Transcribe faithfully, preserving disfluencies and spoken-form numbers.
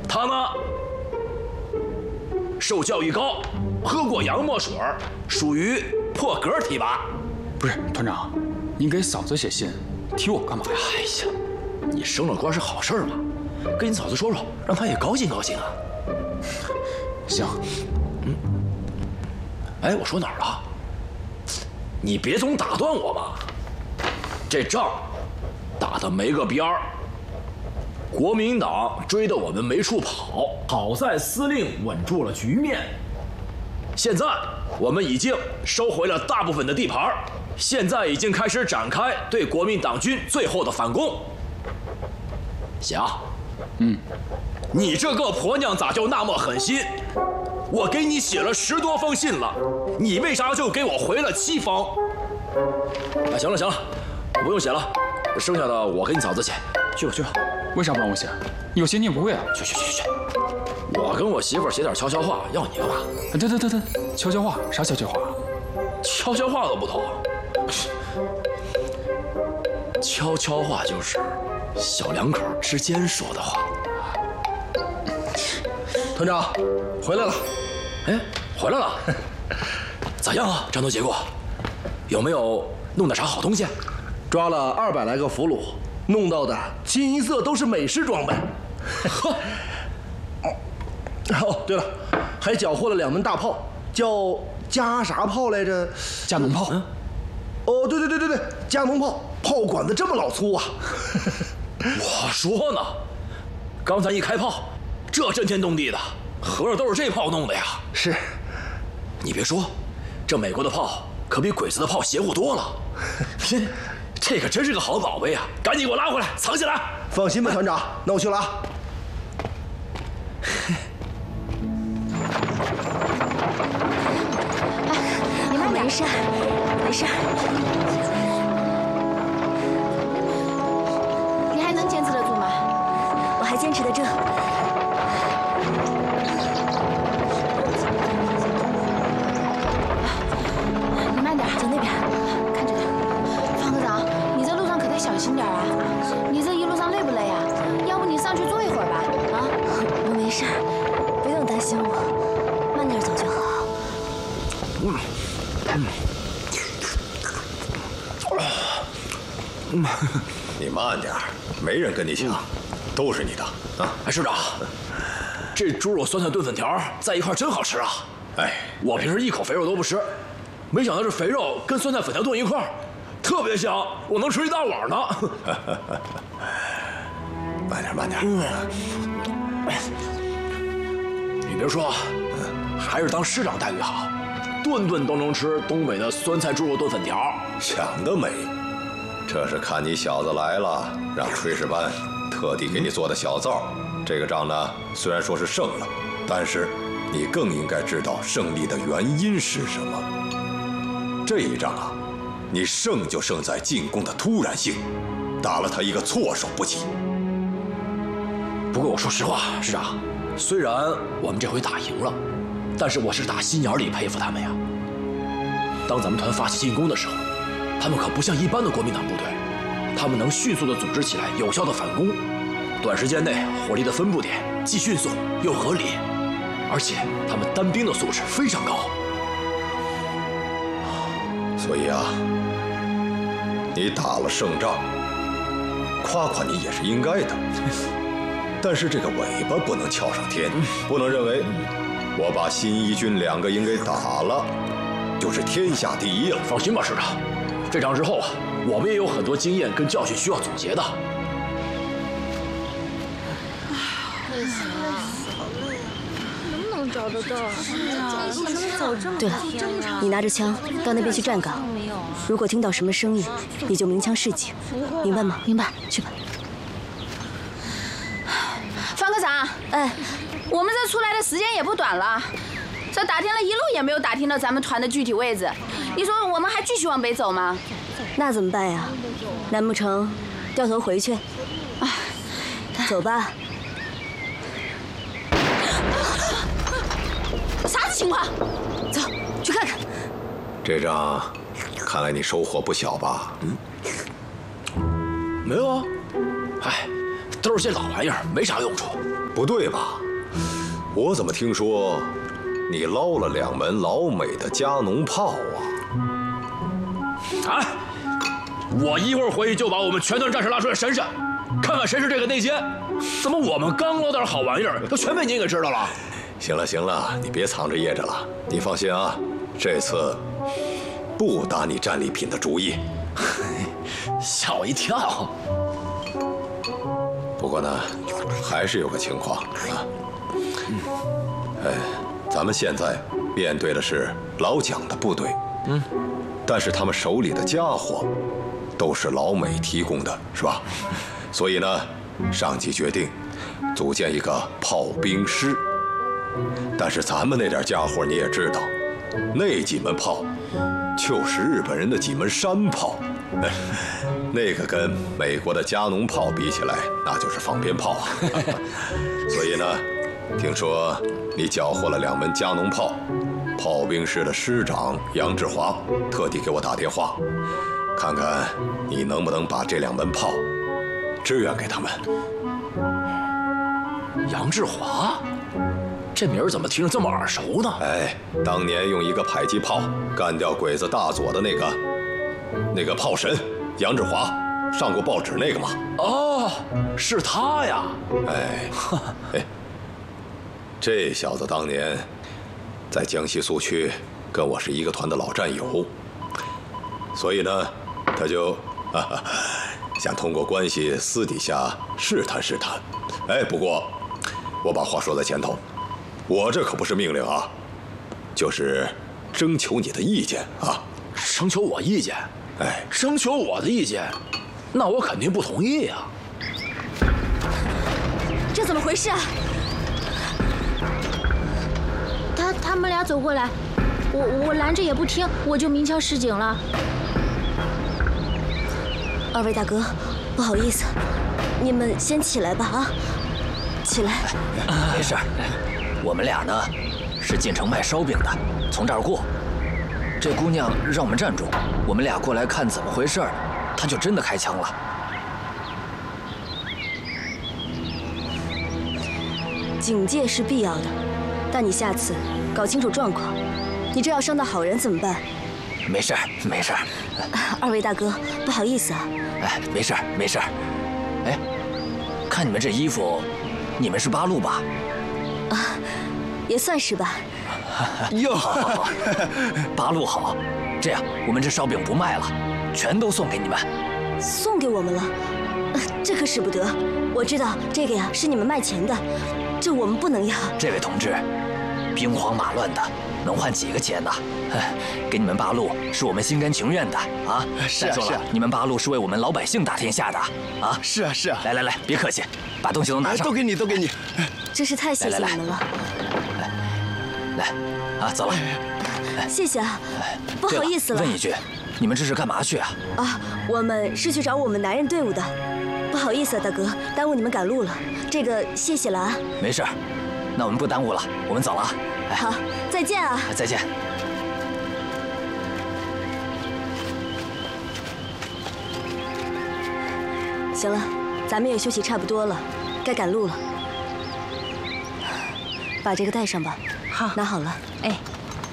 他呢，受教育高，喝过洋墨水，属于破格提拔。 不是团长，您给嫂子写信，提我干嘛呀？ 哎呀，你升了官是好事嘛，跟你嫂子说说，让她也高兴高兴啊。 行， 嗯。哎，我说哪儿了？你别总打断我嘛。这仗打得没个边儿，国民党追得我们没处跑，好在司令稳住了局面。现在我们已经收回了大部分的地盘，现在已经开始展开对国民党军最后的反攻。行， 嗯， 你这个婆娘咋就那么狠心？我给你写了十多封信了，你为啥就给我回了七封？哎，行了行了，不用写了，剩下的我给你嫂子写。去吧去吧。 为啥不让我写？有些你也不会啊。 去去去去去。我跟我媳妇儿写点悄悄话，要你干嘛？ 对对对对，悄悄话啥悄悄话？ 悄悄话都不懂。悄悄话就是小两口之间说的话。 团长，回来了。 哎，回来了。咋样啊，战斗结果？有没有弄点啥好东西？ 抓了二百来个俘虏，弄到的清一色都是美式装备。呵。哦，对了，还缴获了两门大炮，叫加啥炮来着？ 加农炮。嗯。 哦，对对对对对，加农炮，炮管子这么老粗啊！ 我说呢，刚才一开炮，这震天动地的，合着都是这炮弄的呀？ 是。 你别说，这美国的炮可比鬼子的炮邪乎多了。这可真是个好宝贝啊！赶紧给我拉回来，藏起来。 放心吧，团长，那我去了啊。 你慢点，没事，没事。你还能坚持得住吗？我还坚持得住。你慢点，走那边，看着点。方科长，你这路上可得小心点啊！你这一路上累不累呀？要不你上去坐一会儿吧？啊？我没事，不用担心我，慢点走就好。 嗯。嗯， 你慢点，没人跟你抢，都是你的啊！ 哎，师长，这猪肉酸菜炖粉条在一块真好吃啊！哎，我平时一口肥肉都不吃，没想到这肥肉跟酸菜粉条炖一块，特别香，我能吃一大碗呢。 慢点，慢点。 嗯，你别说，还是当师长待遇好，顿顿都能吃东北的酸菜猪肉炖粉条。 想得美！这是看你小子来了，让炊事班特地给你做的小灶。这个仗呢，虽然说是胜了，但是你更应该知道胜利的原因是什么。这一仗啊，你胜就胜在进攻的突然性，打了他一个措手不及。 不过我说实话，师长，虽然我们这回打赢了，但是我是打心眼里佩服他们呀。当咱们团发起进攻的时候，他们可不像一般的国民党部队，他们能迅速地组织起来，有效的反攻。短时间内火力的分布点既迅速又合理，而且他们单兵的素质非常高。 所以啊，你打了胜仗，夸夸你也是应该的。但是这个尾巴不能翘上天，不能认为我把新一军两个营给打了，就是天下第一了。 放心吧，师长，这仗之后啊，我们也有很多经验跟教训需要总结的。 累死了，好累啊！能不能找得到？是啊，怎么能走这么对了，你拿着枪到那边去站岗，如果听到什么声音，你就鸣枪示警，明白吗？明白，去吧。 方科长， 哎， 我们这出来的时间也不短了，这打听了一路也没有打听到咱们团的具体位置，你说我们还继续往北走吗？ 那怎么办呀？难不成掉头回去？走吧。 啥子情况？走，去看看。 这仗，看来你收获不小吧？ 嗯，没有啊。嗨，都是些老玩意儿，没啥用处。 不对吧？我怎么听说你捞了两门老美的加农炮啊？ 哎，我一会儿回去就把我们全团战士拉出来审审，看看谁是这个内奸。怎么我们刚捞点好玩意儿，都全被您给知道了？ 行了行了，你别藏着掖着了。你放心啊，这次不打你战利品的主意。 吓我一跳。 不过呢，还是有个情况啊。哎，咱们现在面对的是老蒋的部队，嗯，但是他们手里的家伙都是老美提供的，是吧？所以呢，上级决定组建一个炮兵师。但是咱们那点家伙你也知道，那几门炮就是日本人的几门山炮。那个跟美国的加农炮比起来，那就是放鞭炮啊！所以呢，听说你缴获了两门加农炮，炮兵师的师长杨志华特地给我打电话，看看你能不能把这两门炮支援给他们。 杨志华，这名儿怎么听着这么耳熟呢？ 哎，当年用一个迫击炮干掉鬼子大佐的那个，那个炮神。杨志华上过报纸那个吗？ 哦，是他呀！ 哎，哎，这小子当年在江西苏区跟我是一个团的老战友，所以呢，他就哈哈想通过关系私底下试探试探。哎，不过我把话说在前头，我这可不是命令啊，就是征求你的意见啊。 征求我意见？ 哎， 征求我的意见，那我肯定不同意呀。 这怎么回事啊？他他们俩走过来，我我拦着也不听，我就鸣枪示警了。 二位大哥，不好意思，你们先起来吧啊，起来。 没事，我们俩呢是进城卖烧饼的，从这儿过。这姑娘让我们站住，我们俩过来看怎么回事，她就真的开枪了。 警戒是必要的，但你下次搞清楚状况，你这要伤到好人怎么办？ 没事没事。 二位大哥，不好意思啊。 哎，没事没事。哎，看你们这衣服，你们是八路吧？ 啊，也算是吧。 哟，好，好，好，八路好。这样，我们这烧饼不卖了，全都送给你们。 送给我们了？这可使不得。我知道这个呀是你们卖钱的，这我们不能要。 这位同志，兵荒马乱的，能换几个钱呢？给你们八路是我们心甘情愿的啊！ 是啊，是啊， 你们八路是为我们老百姓打天下的啊！ 是啊，是啊。 来来来，别客气，把东西都拿上。 都给你，都给你。 真是太谢谢你们了。 来，啊，走了。 谢谢啊，不好意思了。 问一句，你们这是干嘛去啊？ 啊，我们是去找我们男人队伍的。不好意思啊，大哥，耽误你们赶路了。这个谢谢了啊。 没事，那我们不耽误了，我们走了。 好，再见啊。 再见。 行了，咱们也休息差不多了，该赶路了。把这个带上吧。 好， 拿好了。 哎。